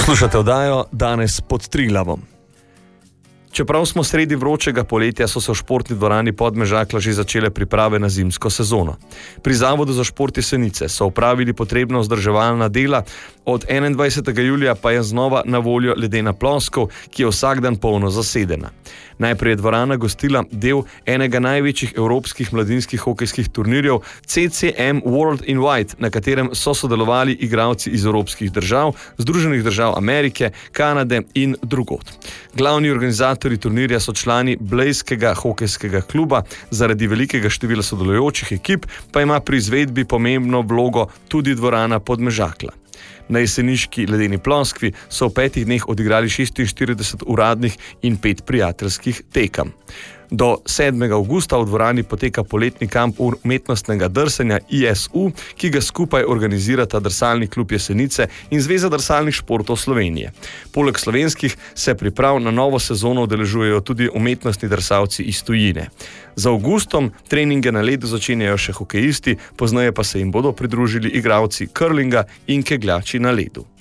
Poslušate oddajo Danes pod Triglavom. Čeprav smo sredi vročega poletja, so se v športni dvorani Podmežakla že začele priprave na zimsko sezono. Pri Zavodu za šport Jesenice so opravili potrebna vzdrževalna dela, od 21. julija pa je znova na voljo ledena ploskov, ki je vsak dan polno zasedena. Najprej je dvorana gostila del enega največjih evropskih mladinskih hokejskih turnirjev CCM World in White, na katerem so sodelovali igralci iz evropskih držav, Združenih držav Amerike, Kanade in drugod. Glavni organizatorji turnirja so člani blejskega hokejskega kluba, zaradi velikega števila sodelujočih ekip pa ima pri izvedbi pomembno vlogo tudi dvorana Podmežakla. Na jeseniški ledeni ploskvi so v 5 dneh odigrali 46 uradnih in 5 prijateljskih tekem. Do 7. avgusta v dvorani poteka poletni kamp umetnostnega drsanja ISU, ki ga skupaj organizirata Drsalni klub Jesenice in Zveza drsalnih športov Slovenije. Poleg slovenskih se priprav na novo sezono udeležujejo tudi umetnostni drsalci iz tujine. Z avgustom treninge na ledu začenjajo še hokejisti, pozneje pa se jim bodo pridružili igralci curlinga in kegljači na ledu.